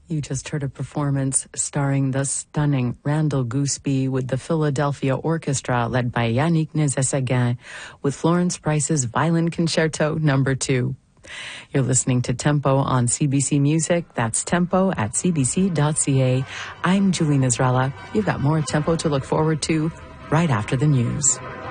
You just heard a performance starring the stunning Randall Gooseby with the Philadelphia Orchestra led by Yannick Nézet-Séguin with Florence Price's Violin Concerto No. 2. You're listening to Tempo on CBC Music. That's Tempo at cbc.ca. I'm Julie Nazralla. You've got more Tempo to look forward to right after the news.